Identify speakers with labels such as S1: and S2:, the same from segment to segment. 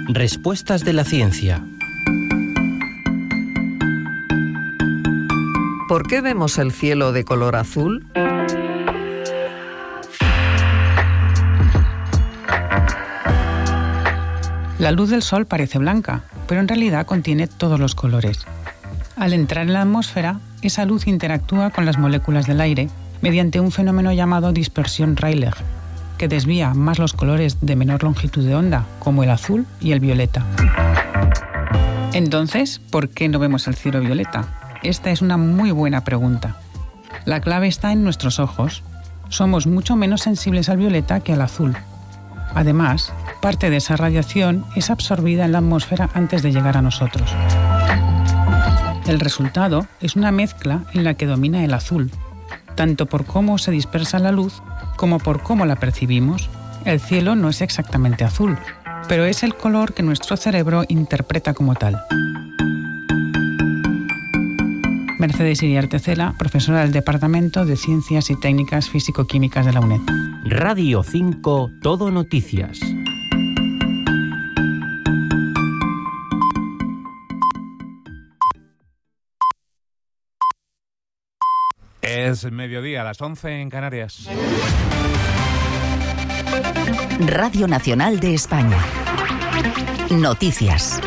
S1: Respuestas de la ciencia.
S2: ¿Por qué vemos el cielo de color azul?
S3: La luz del sol parece blanca, pero en realidad contiene todos los colores. Al entrar en la atmósfera, esa luz interactúa con las moléculas del aire mediante un fenómeno llamado dispersión Rayleigh, que desvía más los colores de menor longitud de onda, como el azul y el violeta. Entonces, ¿por qué no vemos el cielo violeta? Esta es una muy buena pregunta. La clave está en nuestros ojos. Somos mucho menos sensibles al violeta que al azul. Además, parte de esa radiación es absorbida en la atmósfera antes de llegar a nosotros. El resultado es una mezcla en la que domina el azul, tanto por cómo se dispersa la luz como por cómo la percibimos. El cielo no es exactamente azul, pero es el color que nuestro cerebro interpreta como tal. Mercedes Iriarte Cela, profesora del Departamento de Ciencias y Técnicas Físico-Químicas de la UNED.
S1: Radio 5, Todo Noticias.
S4: Es mediodía, a las 11 en Canarias.
S5: Radio Nacional de España. Noticias.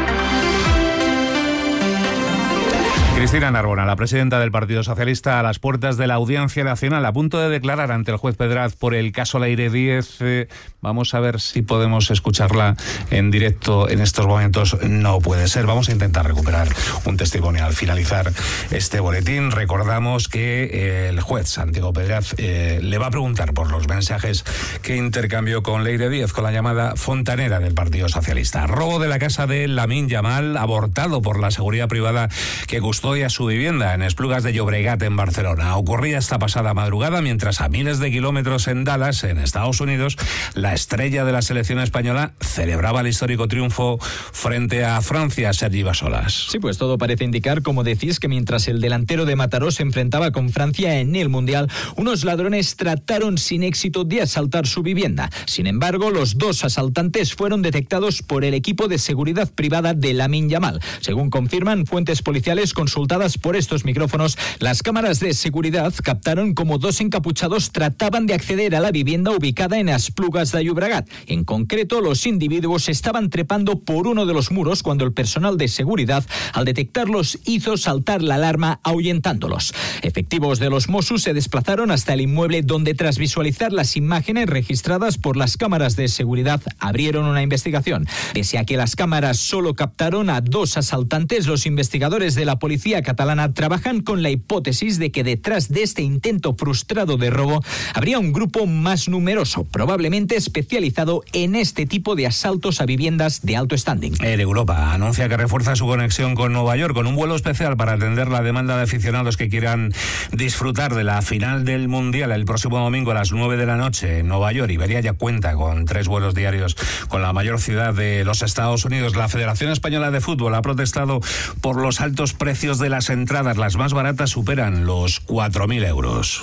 S4: Cristina Narbona, la presidenta del Partido Socialista, a las puertas de la Audiencia Nacional, a punto de declarar ante el juez Pedraz por el caso Leire Díez. Vamos a ver si podemos escucharla en directo en estos momentos. No puede ser. Vamos a intentar recuperar un testimonio al finalizar este boletín. Recordamos que el juez Santiago Pedraz le va a preguntar por los mensajes que intercambió con Leire Díez, con la llamada fontanera del Partido Socialista. Robo de la casa de Lamine Yamal, abortado por la seguridad privada que custodia su vivienda en Esplugas de Llobregat, en Barcelona. Ocurría esta pasada madrugada mientras a miles de kilómetros en Dallas, en Estados Unidos, la estrella de la selección española celebraba el histórico triunfo frente a Francia. Sergi Basolas.
S6: Sí, pues todo parece indicar, como decís, que mientras el delantero de Mataró se enfrentaba con Francia en el Mundial, unos ladrones trataron sin éxito de asaltar su vivienda. Sin embargo, los dos asaltantes fueron detectados por el equipo de seguridad privada de Lamine Yamal. Según confirman fuentes policiales consultadas por estos micrófonos, las cámaras de seguridad captaron como dos encapuchados trataban de acceder a la vivienda ubicada en Esplugas de Llobregat. En concreto, los individuos estaban trepando por uno de los muros cuando el personal de seguridad, al detectarlos, hizo saltar la alarma ahuyentándolos. Efectivos de los Mossos se desplazaron hasta el inmueble, donde tras visualizar las imágenes registradas por las cámaras de seguridad abrieron una investigación. Pese a que las cámaras solo captaron a dos asaltantes, los investigadores de la policía catalana trabajan con la hipótesis de que detrás de este intento frustrado de robo habría un grupo más numeroso, probablemente especializado en este tipo de asaltos a viviendas de alto standing.
S4: Air Europa anuncia que refuerza su conexión con Nueva York con un vuelo especial para atender la demanda de aficionados que quieran disfrutar de la final del Mundial el próximo domingo a las 9 de la noche en Nueva York. Iberia ya cuenta con 3 vuelos diarios con la mayor ciudad de los Estados Unidos. La Federación Española de Fútbol ha protestado por los altos precios de las entradas. Las más baratas superan los 4.000 euros.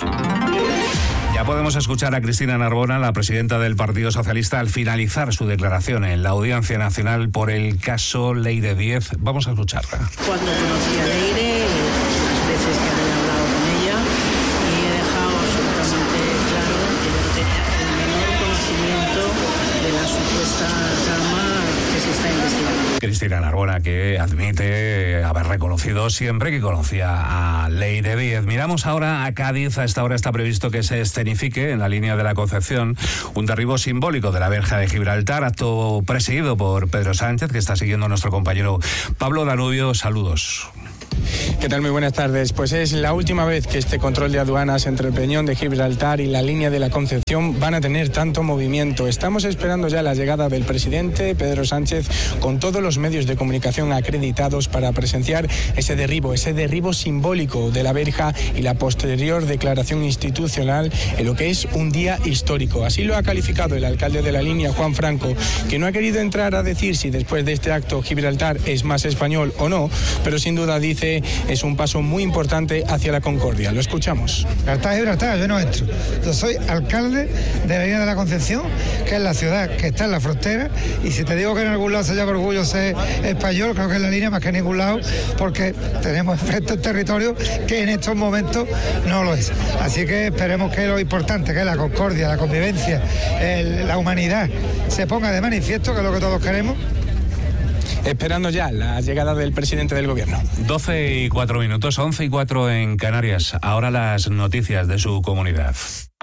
S4: Ya podemos escuchar a Cristina Narbona, la presidenta del Partido Socialista, al finalizar su declaración en la Audiencia Nacional por el caso Leire Díez. Vamos a escucharla.
S7: Cuando conocí a Leire, las veces que había hablado con ella, y he dejado absolutamente claro que yo no tenía el menor conocimiento de la supuesta trama que se está investigando.
S4: Cristina Narbona, que admite haber reconocido siempre que conocía a Leire Díez. Miramos ahora a Cádiz. A esta hora está previsto que se escenifique en la línea de la Concepción un derribo simbólico de la verja de Gibraltar, acto presidido por Pedro Sánchez, que está siguiendo nuestro compañero Pablo Danubio. Saludos.
S8: ¿Qué tal? Muy buenas tardes. Pues es la última vez que este control de aduanas entre el Peñón de Gibraltar y la línea de la Concepción van a tener tanto movimiento. Estamos esperando ya la llegada del presidente Pedro Sánchez con todos los medios de comunicación acreditados para presenciar ese derribo simbólico de la verja y la posterior declaración institucional en lo que es un día histórico. Así lo ha calificado el alcalde de la línea, Juan Franco, que no ha querido entrar a decir si después de este acto Gibraltar es más español o no, pero sin duda dice que es un paso muy importante hacia la concordia. Lo escuchamos.
S9: Gibraltar, yo no entro. Yo soy alcalde de la línea de la Concepción, que es la ciudad que está en la frontera, y si te digo que en algún lado se llama orgullo ser español, creo que es la línea más que en ningún lado, porque tenemos enfrente un territorio que en estos momentos no lo es. Así que esperemos que lo importante, que es la concordia, la convivencia, la humanidad, se ponga de manifiesto, que es lo que todos queremos.
S8: Esperando ya la llegada del presidente del gobierno.
S4: 12:04, 11:04 en Canarias. Ahora las noticias de su comunidad.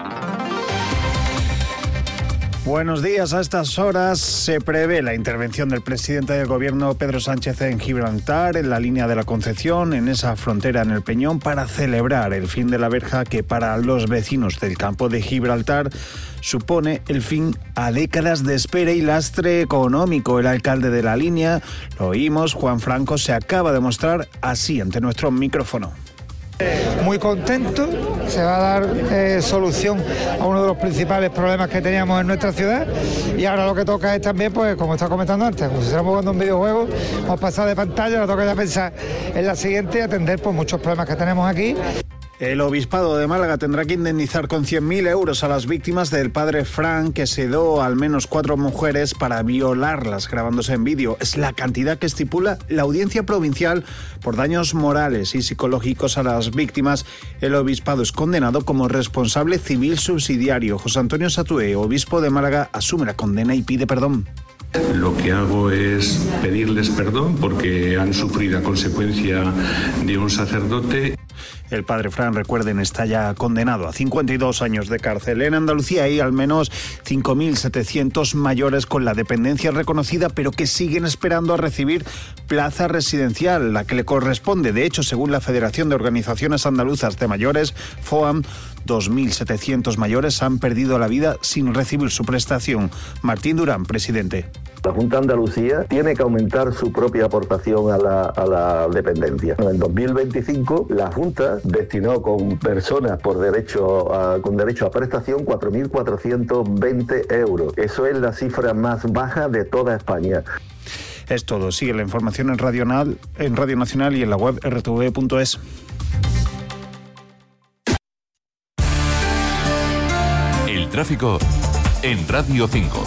S10: Buenos días. A estas horas se prevé la intervención del presidente del gobierno, Pedro Sánchez, en Gibraltar, en la línea de la Concepción, en esa frontera en el Peñón, para celebrar el fin de la verja que para los vecinos del campo de Gibraltar supone el fin a décadas de espera y lastre económico. El alcalde de la línea, lo oímos, Juan Franco, se acaba de mostrar así ante nuestro micrófono.
S9: Muy contento, se va a dar solución a uno de los principales problemas que teníamos en nuestra ciudad, y ahora lo que toca es también, pues como estaba comentando antes, pues si estamos jugando un videojuego, hemos pasado de pantalla, ahora toca ya pensar en la siguiente y atender pues muchos problemas que tenemos aquí.
S10: El Obispado de Málaga tendrá que indemnizar con 100.000 euros a las víctimas del padre Fran, que sedó al menos 4 mujeres para violarlas grabándose en vídeo. Es la cantidad que estipula la Audiencia Provincial por daños morales y psicológicos a las víctimas. El Obispado es condenado como responsable civil subsidiario. José Antonio Satué, obispo de Málaga, asume la condena y pide perdón.
S11: Lo que hago es pedirles perdón porque han sufrido a consecuencia de un sacerdote.
S10: El padre Fran, recuerden, está ya condenado a 52 años de cárcel. En Andalucía hay al menos 5.700 mayores con la dependencia reconocida, pero que siguen esperando a recibir plaza residencial, la que le corresponde. De hecho, según la Federación de Organizaciones Andaluzas de Mayores, FOAM, 2.700 mayores han perdido la vida sin recibir su prestación. Martín Durán, presidente.
S12: La Junta de Andalucía tiene que aumentar su propia aportación a la dependencia. En 2025 la Junta destinó con personas con derecho a prestación 4.420 euros. Eso es la cifra más baja de toda España.
S10: Es todo. Sigue la información en Radio Nacional y en la web rtv.es.
S13: El tráfico en Radio 5.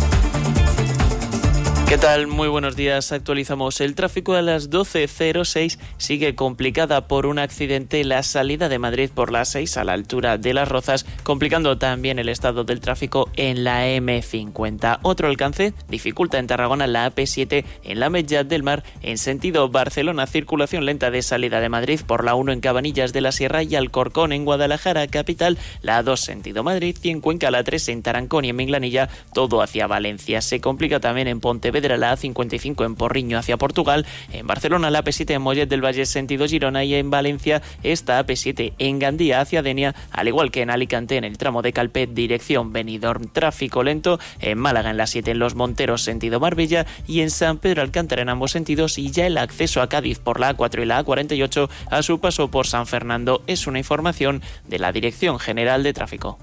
S14: ¿Qué tal? Muy buenos días. Actualizamos el tráfico a las 12:06. Sigue complicada por un accidente la salida de Madrid por la 6 a la altura de Las Rozas, complicando también el estado del tráfico en la M50. Otro alcance dificulta en Tarragona la AP7 en la Metllad del Mar en sentido Barcelona. Circulación lenta de salida de Madrid por la 1 en Cabanillas de la Sierra y Alcorcón en Guadalajara capital. La 2 sentido Madrid y en Cuenca la 3 en Tarancón y en Minglanilla, todo hacia Valencia. Se complica también en Pontevedra la A55 en Porriño hacia Portugal, en Barcelona la AP7 en Mollet del Valle sentido Girona y en Valencia esta AP7 en Gandía hacia Denia, al igual que en Alicante en el tramo de Calpet dirección Benidorm. Tráfico lento en Málaga en la 7 en Los Monteros sentido Marbella y en San Pedro Alcántara en ambos sentidos, y ya el acceso a Cádiz por la A4 y la A48 a su paso por San Fernando. Es una información de la Dirección General de Tráfico.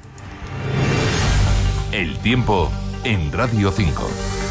S13: El tiempo en Radio 5.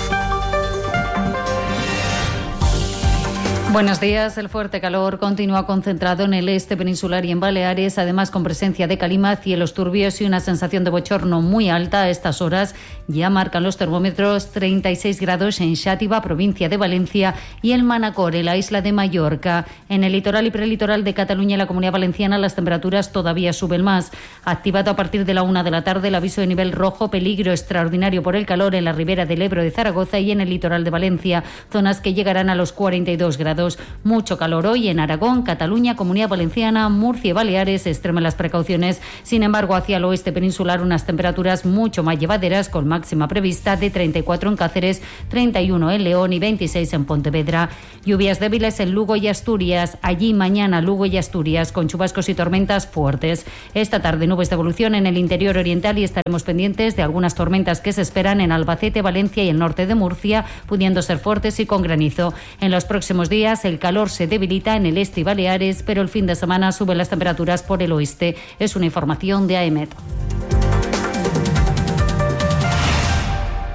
S15: Buenos días. El fuerte calor continúa concentrado en el este peninsular y en Baleares, además con presencia de calima, cielos turbios y una sensación de bochorno muy alta. A estas horas ya marcan los termómetros 36 grados en Xàtiva, provincia de Valencia, y en Manacor, en la isla de Mallorca. En el litoral y prelitoral de Cataluña y la Comunidad Valenciana las temperaturas todavía suben más. Activado a partir de la 1 de la tarde el aviso de nivel rojo, peligro extraordinario por el calor en la ribera del Ebro de Zaragoza y en el litoral de Valencia, zonas que llegarán a los 42 grados. Mucho calor hoy en Aragón, Cataluña, Comunidad Valenciana, Murcia y Baleares. Extremen las precauciones. Sin embargo, hacia el oeste peninsular unas temperaturas mucho más llevaderas, con máxima prevista de 34 en Cáceres, 31 en León y 26 en Pontevedra. Lluvias débiles en Lugo y Asturias. Allí mañana Lugo y Asturias con chubascos y tormentas fuertes. Esta tarde nubes de evolución en el interior oriental y estaremos pendientes de algunas tormentas que se esperan en Albacete, Valencia y el norte de Murcia, pudiendo ser fuertes y con granizo. En los próximos días el calor se debilita en el este y Baleares, pero el fin de semana suben las temperaturas por el oeste. Es una información de AEMET.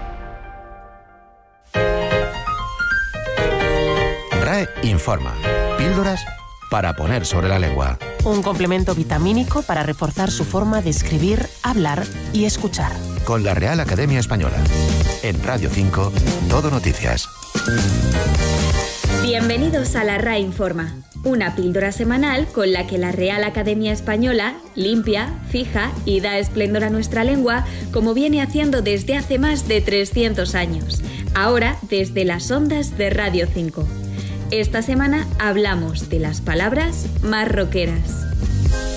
S1: RAE informa.
S16: Píldoras para poner sobre la lengua.
S17: Un complemento vitamínico para reforzar su forma de escribir, hablar y escuchar.
S16: Con la Real Academia Española. En Radio 5, Todo Noticias.
S18: Bienvenidos a la RAE Informa, una píldora semanal con la que la Real Academia Española limpia, fija y da esplendor a nuestra lengua, como viene haciendo desde hace más de 300 años. Ahora desde las ondas de Radio 5. Esta semana hablamos de las palabras más roqueras.